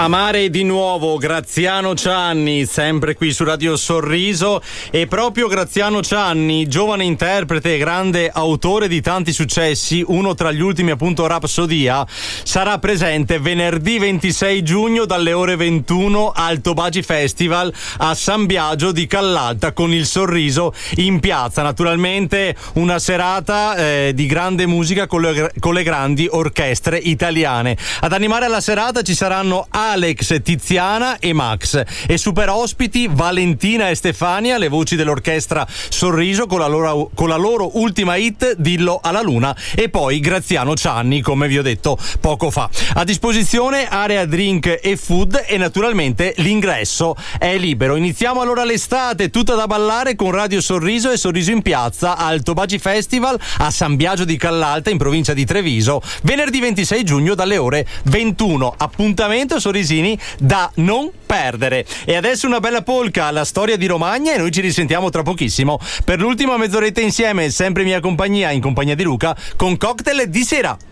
Amare di nuovo Graziano Cianni, sempre qui su Radio Sorriso, e proprio Graziano Cianni, giovane interprete e grande autore di tanti successi, uno tra gli ultimi appunto Rapsodia, sarà presente venerdì 26 giugno dalle ore 21 al Tobagi Festival a San Biagio di Callalta con il Sorriso in piazza. Naturalmente una serata di grande musica con le grandi orchestre italiane. Ad animare la serata ci saranno Alex, Tiziana e Max, e super ospiti Valentina e Stefania, le voci dell'orchestra Sorriso con la loro ultima hit Dillo alla Luna, e poi Graziano Cianni, come vi ho detto poco fa. A disposizione area drink e food, e naturalmente l'ingresso è libero. Iniziamo allora l'estate tutta da ballare con Radio Sorriso e Sorriso in piazza al Tobagi Festival a San Biagio di Callalta in provincia di Treviso, venerdì 26 giugno dalle ore 21. Appuntamento Sorrisini da non perdere. E adesso una bella polka alla storia di Romagna, e noi ci risentiamo tra pochissimo per l'ultima mezz'oretta insieme, sempre in mia compagnia, in compagnia di Luca, con Cocktail di sera.